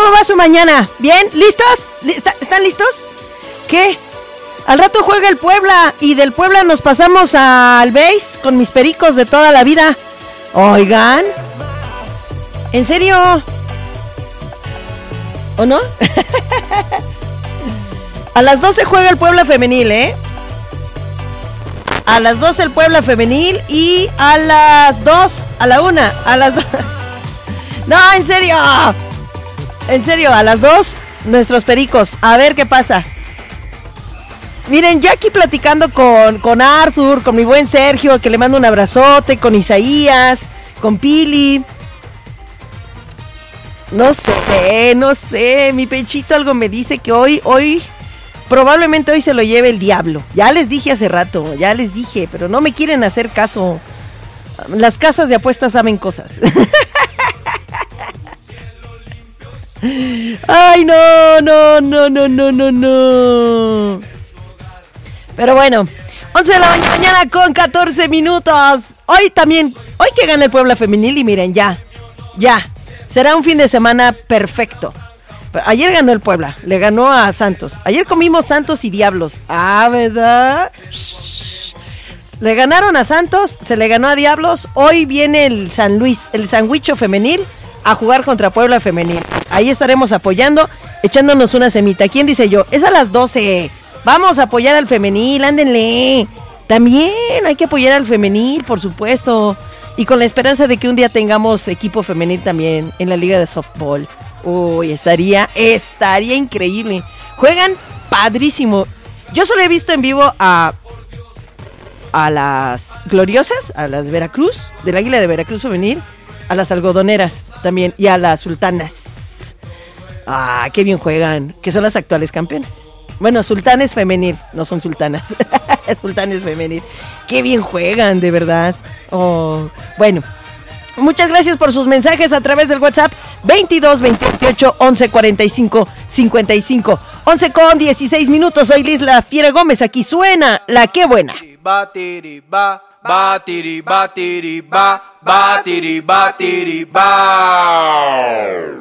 ¿Cómo va su mañana? ¿Bien? ¿Listos? ¿Están listos? ¿Qué? Al rato juega el Puebla y del Puebla nos pasamos al base con mis pericos de toda la vida. Oigan, ¿en serio? ¿O no? A las 12 juega el Puebla femenil, ¿eh? A las 12 el Puebla femenil y a las 2, a la 1, a las 2. No, en serio. En serio, a las 2 nuestros pericos. A ver qué pasa. Miren, ya aquí platicando con Arthur, con mi buen Sergio, que le mando un abrazote, con Isaías, con Pili. No sé, mi pechito algo me dice que hoy, probablemente hoy se lo lleve el diablo. Ya les dije hace rato, pero no me quieren hacer caso. Las casas de apuestas saben cosas. Ay, no. Pero bueno, 11 de la mañana con 14 minutos. Hoy que gana el Puebla femenil y miren, ya. Será un fin de semana perfecto. Ayer ganó el Puebla, le ganó a Santos. Ayer comimos Santos y Diablos. Ah, ¿verdad? Le ganaron a Santos, se le ganó a Diablos. Hoy viene el San Luis, el Sandwicho femenil, a jugar contra Puebla femenil. Ahí estaremos apoyando, echándonos una semita. ¿Quién dice yo? Es a las 12. Vamos a apoyar al femenil, ándenle. También hay que apoyar al femenil, por supuesto. Y con la esperanza de que un día tengamos equipo femenil también en la liga de softball. Uy, estaría increíble. Juegan padrísimo. Yo solo he visto en vivo a las gloriosas, a las Veracruz, del Águila de Veracruz femenil, a las algodoneras también y a las sultanas. Ah, qué bien juegan, que son las actuales campeonas. Bueno, sultanes femenil, no son sultanas. Sultanes femenil. Qué bien juegan, de verdad. Oh, bueno. Muchas gracias por sus mensajes a través del WhatsApp 22 28 11 45 55. 11 con 16 minutos. Soy Liz La Fiera Gómez. Aquí suena La Qué Buena. Batiri ba, batiri batiri ba, batiri batiri ba.